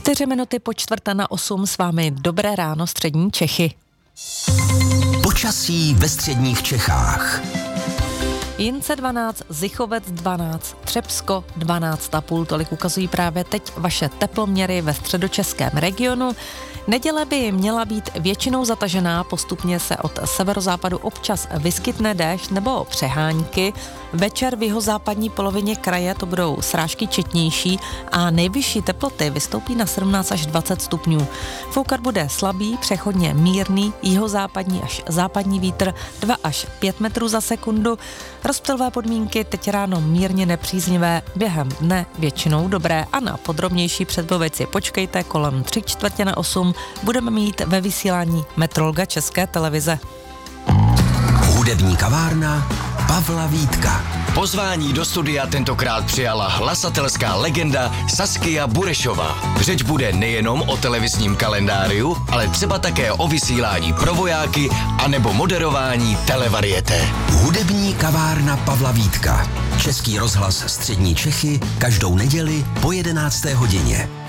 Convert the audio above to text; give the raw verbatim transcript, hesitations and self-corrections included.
Čtyři minuty po čtvrté na osm s vámi dobré ráno střední Čechy. Počasí ve středních Čechách. Jince dvanáct, Zichovec dvanáct, Třebsko dvanáct a půl, tolik ukazují právě teď vaše teploměry ve středočeském regionu. Neděle by měla být většinou zatažená, postupně se od severozápadu občas vyskytne déšť nebo přehánky. Večer v jihozápadní polovině kraje to budou srážky četnější a nejvyšší teploty vystoupí na sedmnáct až dvacet stupňů. Foukat bude slabý, přechodně mírný, jihozápadní až západní vítr dva až pět metrů za sekundu. Rozptylové podmínky teď ráno mírně nepříznivé, během dne většinou dobré a na podrobnější předpověď počkejte kolem tři čtvrtě na osm. Budeme mít ve vysílání metrologa České televize. Hudební kavárna Pavla Vítka. Pozvání do studia tentokrát přijala hlasatelská legenda Saskia Burešová. Řeč bude nejenom o televizním kalendáriu, ale třeba také o vysílání pro vojáky anebo moderování televarieté. Hudební kavárna Pavla Vítka. Český rozhlas střední Čechy každou neděli po jedenácté hodině.